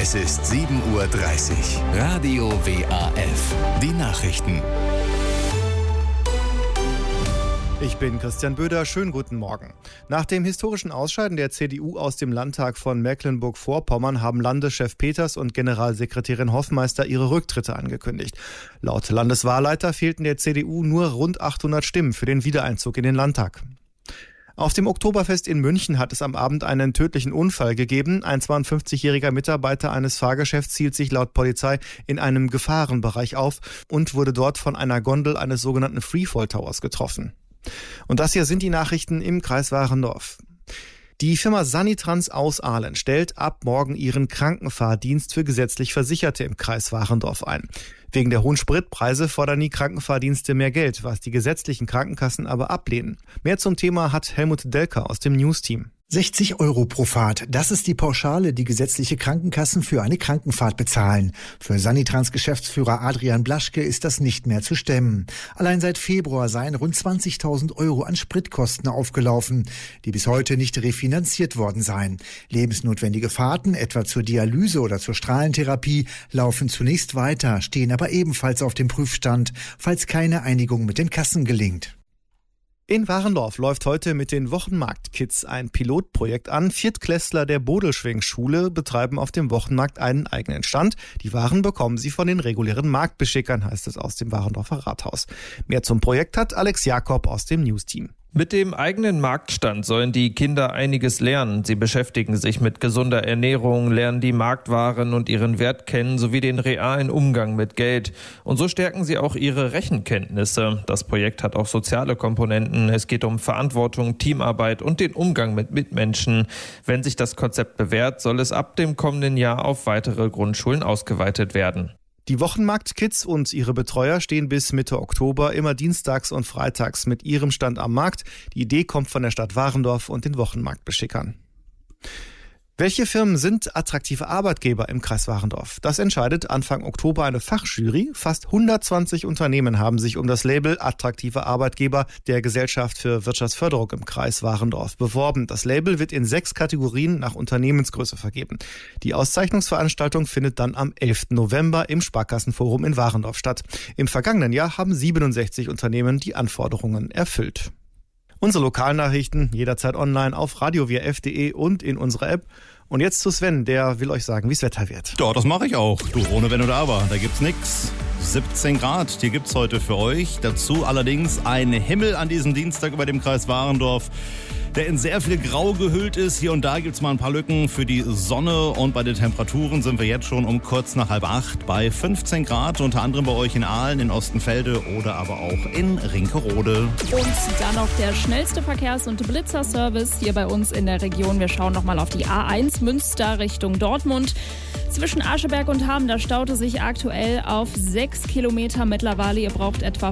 Es ist 7:30 Uhr. Radio WAF. Die Nachrichten. Ich bin Christian Böder, schönen guten Morgen. Nach dem historischen Ausscheiden der CDU aus dem Landtag von Mecklenburg-Vorpommern haben Landeschef Peters und Generalsekretärin Hoffmeister ihre Rücktritte angekündigt. Laut Landeswahlleiter fehlten der CDU nur rund 800 Stimmen für den Wiedereinzug in den Landtag. Auf dem Oktoberfest in München hat es am Abend einen tödlichen Unfall gegeben. Ein 52-jähriger Mitarbeiter eines Fahrgeschäfts hielt sich laut Polizei in einem Gefahrenbereich auf und wurde dort von einer Gondel eines sogenannten Freefall Towers getroffen. Und das hier sind die Nachrichten im Kreis Warendorf. Die Firma Sanitrans aus Ahlen stellt ab morgen ihren Krankenfahrdienst für gesetzlich Versicherte im Kreis Warendorf ein. Wegen der hohen Spritpreise fordern die Krankenfahrdienste mehr Geld, was die gesetzlichen Krankenkassen aber ablehnen. Mehr zum Thema hat Helmut Delker aus dem News-Team. 60 € pro Fahrt, das ist die Pauschale, die gesetzliche Krankenkassen für eine Krankenfahrt bezahlen. Für Sanitrans Geschäftsführer Adrian Blaschke ist das nicht mehr zu stemmen. Allein seit Februar seien rund 20.000 € an Spritkosten aufgelaufen, die bis heute nicht refinanziert worden seien. Lebensnotwendige Fahrten, etwa zur Dialyse oder zur Strahlentherapie, laufen zunächst weiter, stehen aber ebenfalls auf dem Prüfstand, falls keine Einigung mit den Kassen gelingt. In Warendorf läuft heute mit den Wochenmarkt-Kids ein Pilotprojekt an. Viertklässler der Bodelschwing-Schule betreiben auf dem Wochenmarkt einen eigenen Stand. Die Waren bekommen sie von den regulären Marktbeschickern, heißt es aus dem Warendorfer Rathaus. Mehr zum Projekt hat Alex Jakob aus dem News-Team. Mit dem eigenen Marktstand sollen die Kinder einiges lernen. Sie beschäftigen sich mit gesunder Ernährung, lernen die Marktwaren und ihren Wert kennen, sowie den realen Umgang mit Geld. Und so stärken sie auch ihre Rechenkenntnisse. Das Projekt hat auch soziale Komponenten. Es geht um Verantwortung, Teamarbeit und den Umgang mit Mitmenschen. Wenn sich das Konzept bewährt, soll es ab dem kommenden Jahr auf weitere Grundschulen ausgeweitet werden. Die Wochenmarkt-Kids und ihre Betreuer stehen bis Mitte Oktober immer dienstags und freitags mit ihrem Stand am Markt. Die Idee kommt von der Stadt Warendorf und den Wochenmarktbeschickern. Welche Firmen sind attraktive Arbeitgeber im Kreis Warendorf? Das entscheidet Anfang Oktober eine Fachjury. Fast 120 Unternehmen haben sich um das Label attraktive Arbeitgeber der Gesellschaft für Wirtschaftsförderung im Kreis Warendorf beworben. Das Label wird in 6 Kategorien nach Unternehmensgröße vergeben. Die Auszeichnungsveranstaltung findet dann am 11. November im Sparkassenforum in Warendorf statt. Im vergangenen Jahr haben 67 Unternehmen die Anforderungen erfüllt. Unsere Lokalnachrichten jederzeit online auf radiowaf.de und in unserer App. Und jetzt zu Sven, der will euch sagen, wie es Wetter wird. Ja, das mache ich auch. Du, ohne Wenn oder Aber, da gibt's nix. 17 Grad, die gibt's heute für euch. Dazu allerdings ein Himmel an diesem Dienstag über dem Kreis Warendorf, der in sehr viel Grau gehüllt ist. Hier und da gibt's mal ein paar Lücken für die Sonne. Und bei den Temperaturen sind wir jetzt schon um kurz nach 7:30 bei 15 Grad. Unter anderem bei euch in Ahlen, in Ostenfelde oder aber auch in Rinkerode. Und dann noch der schnellste Verkehrs- und Blitzerservice hier bei uns in der Region. Wir schauen nochmal auf die A1 Münster Richtung Dortmund. Zwischen Ascheberg und Hamm, da staute sich aktuell auf 6 Kilometer mittlerweile. Ihr braucht etwa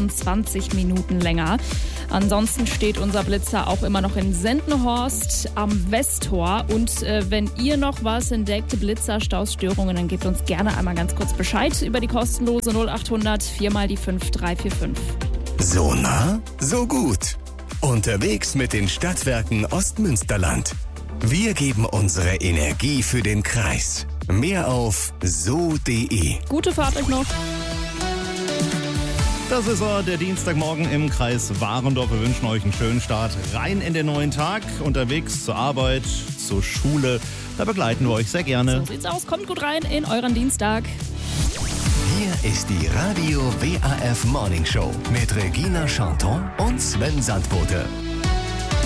25 Minuten länger. Ansonsten steht unser Blitzer auch immer noch in Sendenhorst am Westtor. Und wenn ihr noch was entdeckt, Blitzer, Stausstörungen, dann gebt uns gerne einmal ganz kurz Bescheid über die kostenlose 0800 4 mal die 5345. So nah, so gut. Unterwegs mit den Stadtwerken Ostmünsterland. Wir geben unsere Energie für den Kreis. Mehr auf so.de. Gute Fahrt euch noch. Das ist der Dienstagmorgen im Kreis Warendorf. Wir wünschen euch einen schönen Start rein in den neuen Tag. Unterwegs zur Arbeit, zur Schule. Da begleiten wir euch sehr gerne. So sieht's aus. Kommt gut rein in euren Dienstag. Hier ist die Radio WAF Morning Show mit Regina Chanton und Sven Sandbote.